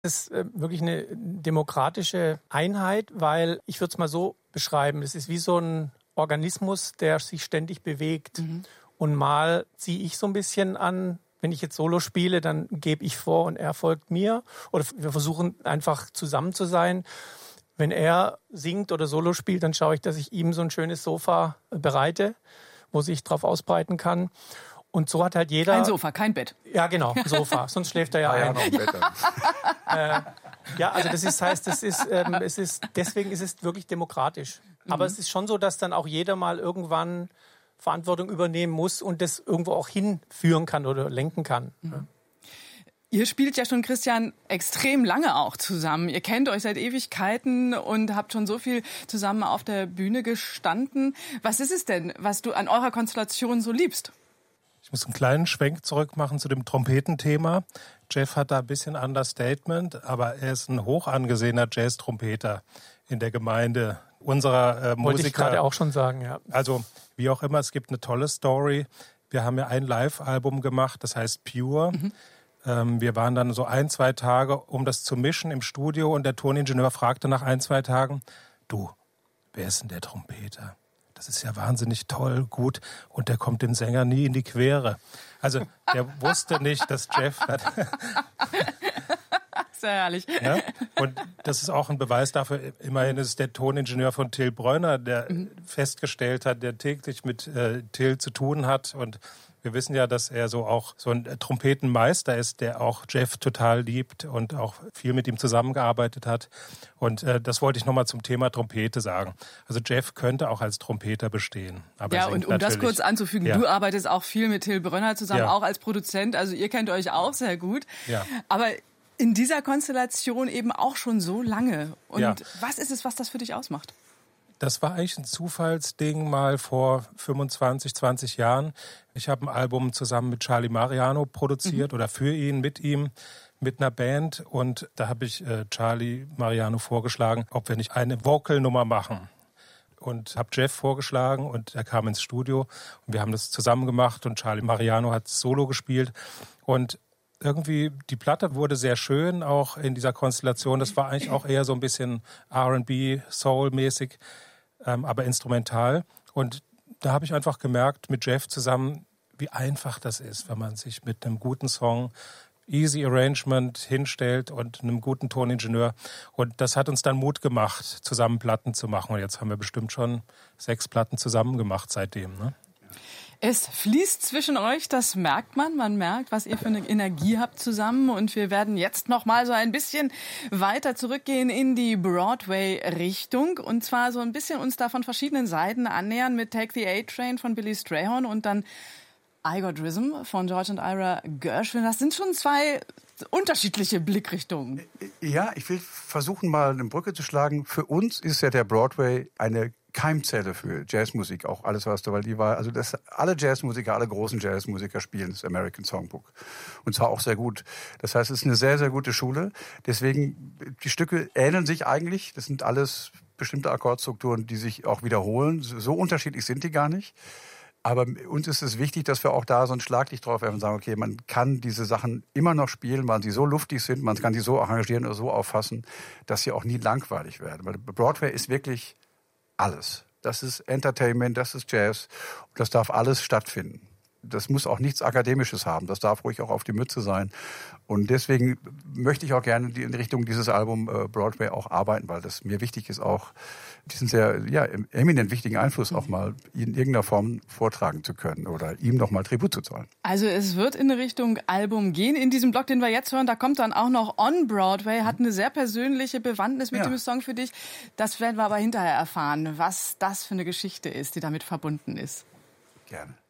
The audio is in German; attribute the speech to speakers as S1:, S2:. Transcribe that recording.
S1: Es ist wirklich eine demokratische Einheit, weil ich würde es mal so beschreiben, es ist wie so ein Organismus, der sich ständig bewegt. Mhm. Und mal ziehe ich so ein bisschen an, wenn ich jetzt Solo spiele, dann gebe ich vor und er folgt mir. Oder wir versuchen einfach zusammen zu sein. Wenn er singt oder Solo spielt, dann schaue ich, dass ich ihm so ein schönes Sofa bereite, wo sich drauf ausbreiten kann. Und so hat halt jeder...
S2: Ein Sofa, kein Bett.
S1: Ja, genau, Sofa. Sonst schläft er ja ein.
S3: Ja, noch ein Bett dann.
S1: Ja, also deswegen ist es wirklich demokratisch. Aber es ist schon so, dass dann auch jeder mal irgendwann Verantwortung übernehmen muss und das irgendwo auch hinführen kann oder lenken kann. Mhm.
S2: Ihr spielt ja schon, Christian, extrem lange auch zusammen. Ihr kennt euch seit Ewigkeiten und habt schon so viel zusammen auf der Bühne gestanden. Was ist es denn, was du an eurer Konstellation so liebst?
S4: Ich muss einen kleinen Schwenk zurück machen zu dem Trompetenthema. Jeff hat da ein bisschen Understatement, aber er ist ein hoch angesehener Jazz-Trompeter in der Gemeinde unserer Musiker.
S1: Wollte ich gerade auch schon sagen, ja.
S4: Also wie auch immer, es gibt eine tolle Story. Wir haben ja ein Live-Album gemacht, das heißt Pure. Mhm. Wir waren dann so 1-2 Tage, um das zu mischen im Studio und der Toningenieur fragte nach 1-2 Tagen, du, wer ist denn der Trompeter? Das ist ja wahnsinnig toll, gut. Und der kommt dem Sänger nie in die Quere. Also der wusste nicht, dass Jeff hat.
S2: Sehr herrlich.
S4: Ja? Und das ist auch ein Beweis dafür. Immerhin ist es der Toningenieur von Till Breuner, der festgestellt hat, der täglich mit Till zu tun hat. Und wir wissen ja, dass er so auch so ein Trompetenmeister ist, der auch Jeff total liebt und auch viel mit ihm zusammengearbeitet hat. Und das wollte ich nochmal zum Thema Trompete sagen. Also Jeff könnte auch als Trompeter bestehen. Aber
S2: ja, und um das kurz anzufügen, ja. Du arbeitest auch viel mit Till Breuner zusammen, ja. Auch als Produzent. Also ihr kennt euch auch sehr gut. Ja. Aber in dieser Konstellation eben auch schon so lange. Und ja. Was ist es, was das für dich ausmacht?
S4: Das war eigentlich ein Zufallsding mal vor 25, 20 Jahren. Ich habe ein Album zusammen mit Charlie Mariano produziert oder für ihn, mit ihm, mit einer Band. Und da habe ich Charlie Mariano vorgeschlagen, ob wir nicht eine Vocal-Nummer machen. Und habe Jeff vorgeschlagen und er kam ins Studio und wir haben das zusammen gemacht und Charlie Mariano hat Solo gespielt. Und irgendwie, die Platte wurde sehr schön, auch in dieser Konstellation. Das war eigentlich auch eher so ein bisschen R&B, Soul-mäßig. Aber instrumental. Und da habe ich einfach gemerkt, mit Jeff zusammen, wie einfach das ist, wenn man sich mit einem guten Song, Easy Arrangement hinstellt und einem guten Toningenieur. Und das hat uns dann Mut gemacht, zusammen Platten zu machen. Und jetzt haben wir bestimmt schon 6 Platten zusammen gemacht seitdem, ne?
S2: Es fließt zwischen euch, das merkt man. Man merkt, was ihr für eine Energie habt zusammen. Und wir werden jetzt noch mal so ein bisschen weiter zurückgehen in die Broadway-Richtung. Und zwar so ein bisschen uns da von verschiedenen Seiten annähern mit Take the A-Train von Billy Strayhorn und dann I Got Rhythm von George and Ira Gershwin. Das sind schon 2 unterschiedliche Blickrichtungen.
S3: Ja, ich will versuchen, mal eine Brücke zu schlagen. Für uns ist ja der Broadway eine Keimzelle für Jazzmusik, auch alles, was da, weil die war, also alle Jazzmusiker, alle großen Jazzmusiker spielen das American Songbook. Und zwar auch sehr gut. Das heißt, es ist eine sehr, sehr gute Schule. Deswegen, die Stücke ähneln sich eigentlich. Das sind alles bestimmte Akkordstrukturen, die sich auch wiederholen. So unterschiedlich sind die gar nicht. Aber uns ist es wichtig, dass wir auch da so ein Schlaglicht drauf werfen und sagen, okay, man kann diese Sachen immer noch spielen, weil sie so luftig sind, man kann sie so arrangieren oder so auffassen, dass sie auch nie langweilig werden. Weil Broadway ist wirklich alles. Das ist Entertainment, das ist Jazz. Und das darf alles stattfinden. Das muss auch nichts Akademisches haben. Das darf ruhig auch auf die Mütze sein. Und deswegen möchte ich auch gerne in Richtung dieses Album Broadway auch arbeiten, weil das mir wichtig ist, auch diesen sehr eminent wichtigen Einfluss auch mal in irgendeiner Form vortragen zu können oder ihm noch mal Tribut zu zollen.
S2: Also es wird in Richtung Album gehen. In diesem Blog, den wir jetzt hören, da kommt dann auch noch On Broadway, hat eine sehr persönliche Bewandtnis mit dem Song für dich. Das werden wir aber hinterher erfahren, was das für eine Geschichte ist, die damit verbunden ist.
S3: Gerne.